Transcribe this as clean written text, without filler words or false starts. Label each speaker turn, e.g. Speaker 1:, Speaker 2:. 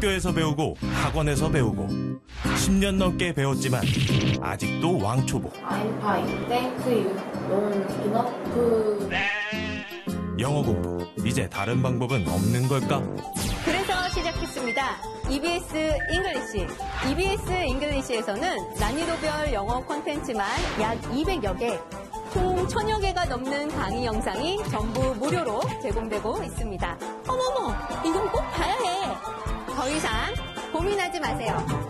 Speaker 1: 학교에서 배우고 학원에서 배우고 10년 넘게 배웠지만 아직도 왕초보.
Speaker 2: I'm fine. Thank you. Don't enough.
Speaker 1: 영어 공부, 이제 다른 방법은 없는 걸까?
Speaker 3: 그래서 시작했습니다. EBS 잉글리시. EBS 잉글리시에서는 난이도별 영어 콘텐츠만 약 200여 개, 총 1000여 개가 넘는 강의 영상이 전부 무료로 제공되고 있습니다. 어머머, 이건 꼭 봐야 해. 더 이상 고민하지 마세요.